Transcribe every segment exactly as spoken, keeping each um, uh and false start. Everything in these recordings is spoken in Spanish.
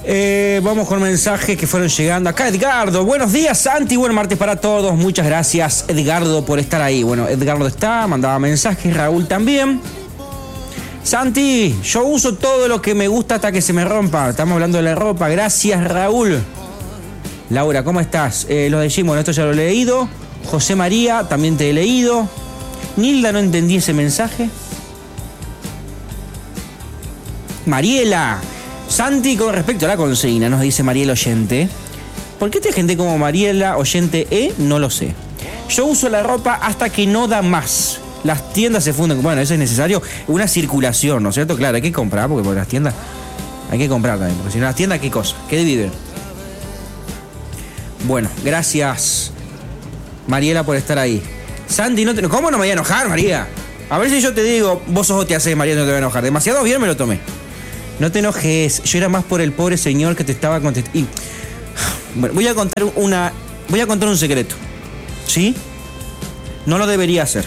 Eh, vamos con mensajes que fueron llegando. Acá Edgardo, buenos días Santi, buen martes para todos. Muchas gracias Edgardo por estar ahí. Bueno, Edgardo está, mandaba mensajes, Raúl también. Santi, yo uso todo lo que me gusta hasta que se me rompa. Estamos hablando de la ropa, gracias Raúl. Laura, ¿cómo estás? Eh, lo de Jim, bueno, esto ya lo he leído. José María, también te he leído. Nilda, no entendí ese mensaje. Mariela, Santi, con respecto a la consigna, nos dice Mariela Oyente. ¿Por qué te gente como Mariela Oyente E? No lo sé. Yo uso la ropa hasta que no da más. Las tiendas se funden. Bueno, eso es necesario. Una circulación, ¿no es cierto? Claro, hay que comprar, porque por las tiendas hay que comprar también. Porque si no, las tiendas, ¿qué cosa? ¿Qué dividen? Bueno, gracias Mariela por estar ahí. Santi, no te... ¿cómo no me voy a enojar, María? A ver si yo te digo, vos sos O T A C, María, no te voy a enojar. Demasiado bien me lo tomé. No te enojes, yo era más por el pobre señor que te estaba contestando. Y... bueno, voy a contar una... voy a contar un secreto. ¿Sí? No lo debería hacer.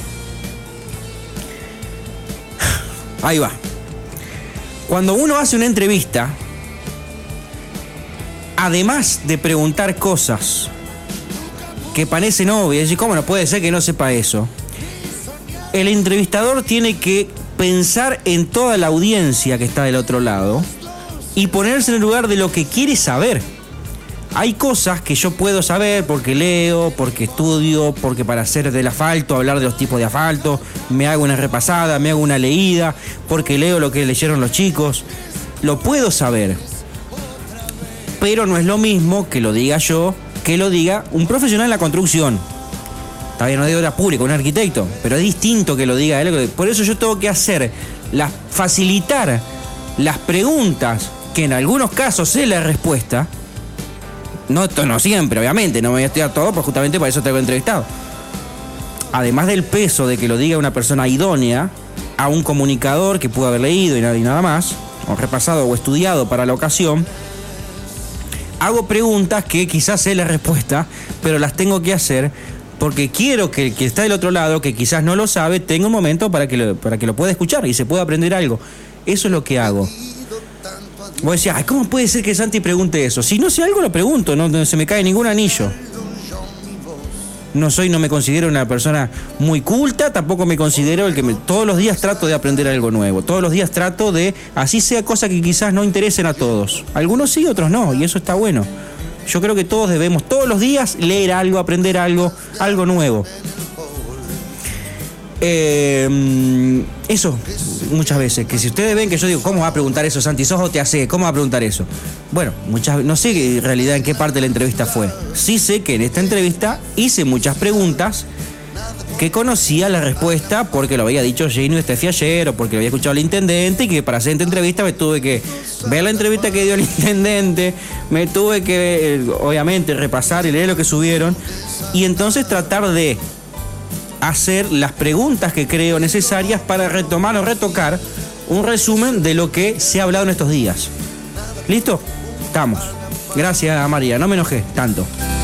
Ahí va. Cuando uno hace una entrevista, además de preguntar cosas que parecen obvias, y cómo no puede ser que no sepa eso, el entrevistador tiene que pensar en toda la audiencia que está del otro lado y ponerse en el lugar de lo que quiere saber. Hay cosas que yo puedo saber porque leo, porque estudio, porque para hacer del asfalto, hablar de los tipos de asfalto, me hago una repasada, me hago una leída, porque leo lo que leyeron los chicos. Lo puedo saber, pero no es lo mismo que lo diga yo, que lo diga un profesional en la construcción. Está bien, no de obra pública, un arquitecto, pero es distinto que lo diga él. Por eso yo tengo que hacer, la, facilitar las preguntas, que en algunos casos sé la respuesta. No, no siempre, obviamente, no me voy a estudiar todo, pues justamente para eso te he entrevistado. Además del peso de que lo diga una persona idónea, a un comunicador que pudo haber leído y nada, y nada más, o repasado o estudiado para la ocasión, hago preguntas que quizás sé la respuesta, pero las tengo que hacer porque quiero que el que está del otro lado, que quizás no lo sabe, tenga un momento para que lo, para que lo pueda escuchar y se pueda aprender algo. Eso es lo que hago. Vos decías, ay, ¿cómo puede ser que Santi pregunte eso? Si no sé algo, lo pregunto, no, no se me cae ningún anillo. No soy, no me considero una persona muy culta, tampoco me considero el que me, todos los días trato de aprender algo nuevo. Todos los días trato de, así sea cosas que quizás no interesen a todos. Algunos sí, otros no, y eso está bueno. Yo creo que todos debemos todos los días leer algo, aprender algo, algo nuevo. Eh, eso, muchas veces, que si ustedes ven que yo digo, ¿cómo va a preguntar eso, Santi? ¿Sos O T A C? ¿Cómo va a preguntar eso? Bueno, muchas, no sé en realidad en qué parte de la entrevista fue. Sí sé que en esta entrevista hice muchas preguntas que conocía la respuesta porque lo había dicho Gino Estefi ayer, o porque lo había escuchado el intendente, y que para hacer esta entrevista me tuve que ver la entrevista que dio el intendente, me tuve que, obviamente, repasar y leer lo que subieron, y entonces tratar de hacer las preguntas que creo necesarias para retomar o retocar un resumen de lo que se ha hablado en estos días. ¿Listo? Estamos. Gracias, María. No me enojé tanto.